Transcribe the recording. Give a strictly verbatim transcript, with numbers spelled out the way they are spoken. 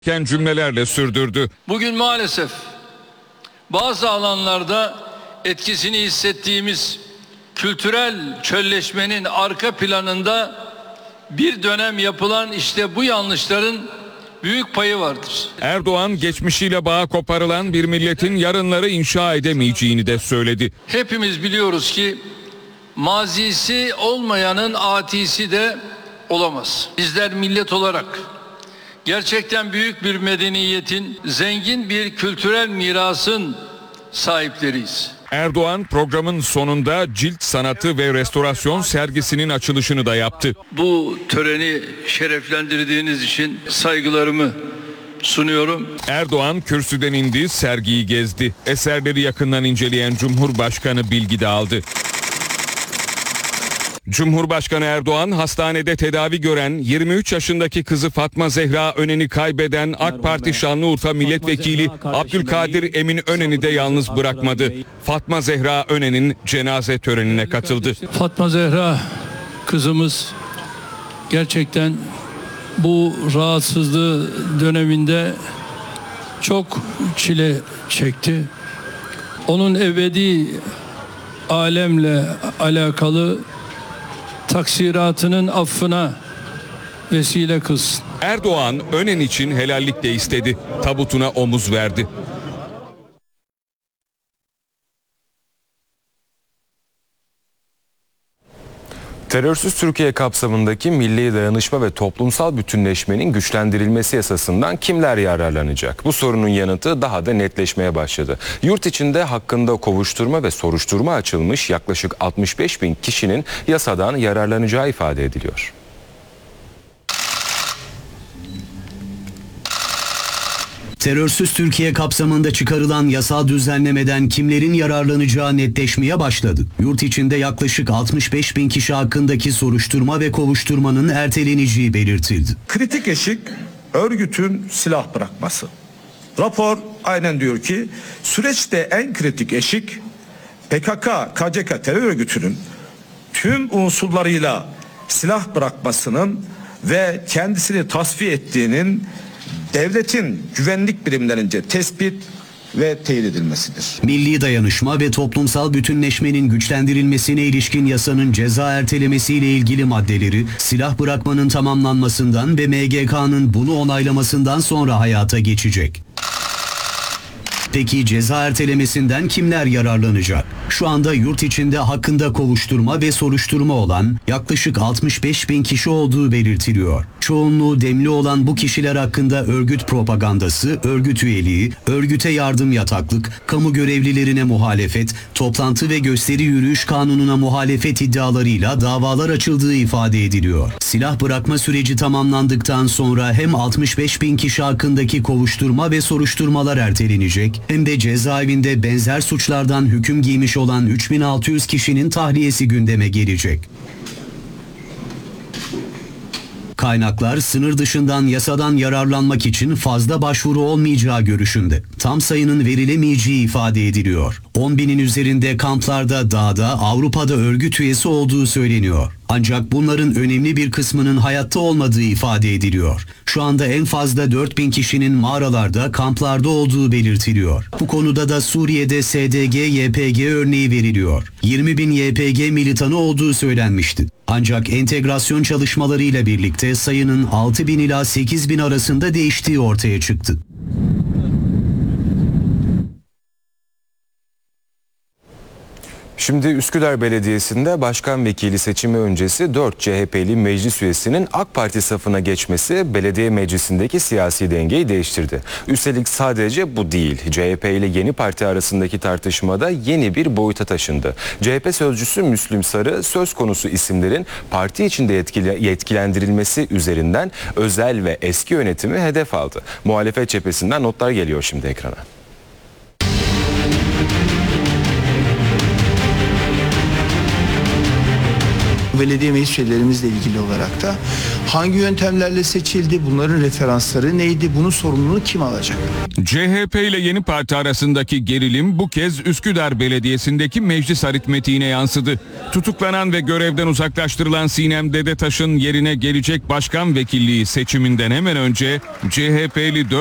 cümlelerle sürdürdü. Bugün maalesef bazı alanlarda etkisini hissettiğimiz kültürel çölleşmenin arka planında bir dönem yapılan işte bu yanlışların büyük payı vardır. Erdoğan geçmişiyle bağ koparılan bir milletin yarınları inşa edemeyeceğini de söyledi. Hepimiz biliyoruz ki mazisi olmayanın atisi de olamaz. Bizler millet olarak gerçekten büyük bir medeniyetin, zengin bir kültürel mirasın sahipleriyiz. Erdoğan programın sonunda cilt sanatı ve restorasyon sergisinin açılışını da yaptı. Bu töreni şereflendirdiğiniz için saygılarımı sunuyorum. Erdoğan kürsüden indi, sergiyi gezdi. Eserleri yakından inceleyen Cumhurbaşkanı bilgi de aldı. Cumhurbaşkanı Erdoğan hastanede tedavi gören yirmi üç yaşındaki kızı Fatma Zehra Önen'i kaybeden AK Parti Şanlıurfa Milletvekili Abdülkadir Emin Önen'i de yalnız bırakmadı. Fatma Zehra Önen'in cenaze törenine katıldı. Fatma Zehra kızımız gerçekten bu rahatsızlığı döneminde çok çile çekti. Onun ebedi alemle alakalı taksiratının affına vesile kılsın. Erdoğan Önen için helallik de istedi. Tabutuna omuz verdi. Terörsüz Türkiye kapsamındaki milli dayanışma ve toplumsal bütünleşmenin güçlendirilmesi yasasından kimler yararlanacak? Bu sorunun yanıtı daha da netleşmeye başladı. Yurt içinde hakkında kovuşturma ve soruşturma açılmış yaklaşık altmış beş bin kişinin yasadan yararlanacağı ifade ediliyor. Terörsüz Türkiye kapsamında çıkarılan yasal düzenlemeden kimlerin yararlanacağı netleşmeye başladı. Yurt içinde yaklaşık altmış beş bin kişi hakkındaki soruşturma ve kovuşturmanın erteleneceği belirtildi. Kritik eşik örgütün silah bırakması. Rapor aynen diyor ki süreçte en kritik eşik P K K K C K terör örgütünün tüm unsurlarıyla silah bırakmasının ve kendisini tasfiye ettiğinin devletin güvenlik birimlerince tespit ve teyit edilmesidir. Milli dayanışma ve toplumsal bütünleşmenin güçlendirilmesine ilişkin yasanın ceza ertelemesiyle ilgili maddeleri silah bırakmanın tamamlanmasından ve M G K'nın bunu onaylamasından sonra hayata geçecek. Peki ceza ertelemesinden kimler yararlanacak? Şu anda yurt içinde hakkında kovuşturma ve soruşturma olan yaklaşık altmış beş bin kişi olduğu belirtiliyor. Çoğunluğu demli olan bu kişiler hakkında örgüt propagandası, örgüt üyeliği, örgüte yardım yataklık, kamu görevlilerine muhalefet, toplantı ve gösteri yürüyüş kanununa muhalefet iddialarıyla davalar açıldığı ifade ediliyor. Silah bırakma süreci tamamlandıktan sonra hem altmış beş bin kişi hakkındaki kovuşturma ve soruşturmalar ertelenecek, hem de cezaevinde benzer suçlardan hüküm giymiş olan üç bin altı yüz kişinin tahliyesi gündeme gelecek. Kaynaklar sınır dışından yasadan yararlanmak için fazla başvuru olmayacağı görüşünde. Tam sayının verilemeyeceği ifade ediliyor. on binin üzerinde kamplarda, dağda, Avrupa'da örgüt üyesi olduğu söyleniyor. Ancak bunların önemli bir kısmının hayatta olmadığı ifade ediliyor. Şu anda en fazla dört bin kişinin mağaralarda, kamplarda olduğu belirtiliyor. Bu konuda da Suriye'de S D G Y P G örneği veriliyor. yirmi bin Y P G militanı olduğu söylenmişti. Ancak entegrasyon çalışmalarıyla birlikte sayının altı bin ila sekiz bin arasında değiştiği ortaya çıktı. Şimdi Üsküdar Belediyesi'nde başkan vekili seçimi öncesi dört C H P'li meclis üyesinin AK Parti safına geçmesi belediye meclisindeki siyasi dengeyi değiştirdi. Üstelik sadece bu değil. C H P ile yeni parti arasındaki tartışmada yeni bir boyuta taşındı. C H P sözcüsü Müslüm Sarı söz konusu isimlerin parti içinde yetkili, yetkilendirilmesi üzerinden özel ve eski yönetimi hedef aldı. Muhalefet cephesinden notlar geliyor şimdi ekrana. Belediye meclis üyelerimizle ilgili olarak da hangi yöntemlerle seçildi, bunların referansları neydi, bunun sorumluluğunu kim alacak? C H P ile Yeni Parti arasındaki gerilim bu kez Üsküdar Belediyesi'ndeki meclis aritmetiğine yansıdı. Tutuklanan ve görevden uzaklaştırılan Sinem Dedetaş'ın yerine gelecek başkan vekilliği seçiminden hemen önce C H P'li